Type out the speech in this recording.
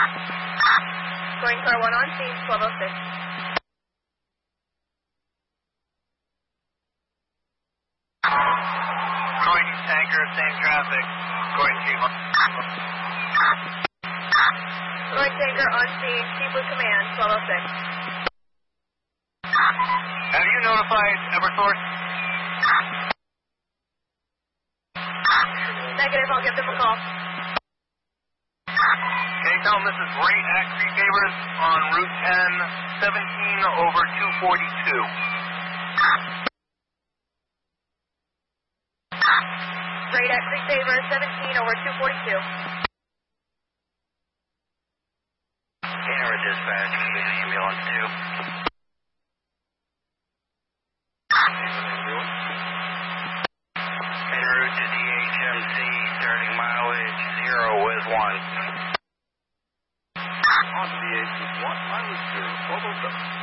Going car 1 on scene, 1206. Going tanker, same traffic. Going Chief. Going tanker on scene, Chief with command, 1206. Have you notified Eversource? Negative, I'll give them a call. Can you tell them this is rate at Creek Favors on Route 10, 17 over 242. Rate at Creek Favor, 17 over 242. Canberra Dispatch, ambulance 2. En route to DHMC, starting mileage 0 with 1. On DH with 1, mileage 0, 1207.